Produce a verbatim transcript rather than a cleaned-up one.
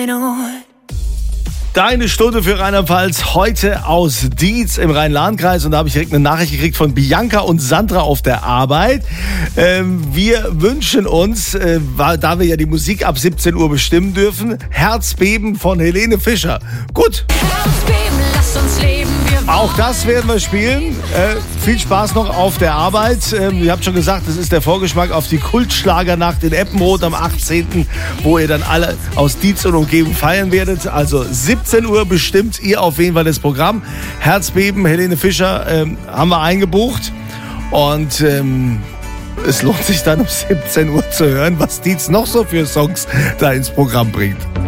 Deine Stunde für Rheinland-Pfalz heute aus Dietz im Rhein-Lahn-Kreis. Und da habe ich direkt eine Nachricht gekriegt von Bianca und Sandra auf der Arbeit. Ähm, wir wünschen uns, äh, da wir ja die Musik ab siebzehn Uhr bestimmen dürfen, Herzbeben von Helene Fischer. Gut. Herzbeben, lasst uns leben. Wir Auch das werden wir spielen. Äh, viel Spaß noch auf der Arbeit. Ähm, ihr habt schon gesagt, das ist der Vorgeschmack auf die Kultschlagernacht in Eppenroth am achtzehnten, wo ihr dann alle aus Dietz und Umgebung feiern werdet. Also siebzehn Uhr bestimmt ihr auf jeden Fall das Programm. Herzbeben, Helene Fischer ähm, haben wir eingebucht. Und ähm, es lohnt sich dann um siebzehn Uhr zu hören, was Dietz noch so für Songs da ins Programm bringt.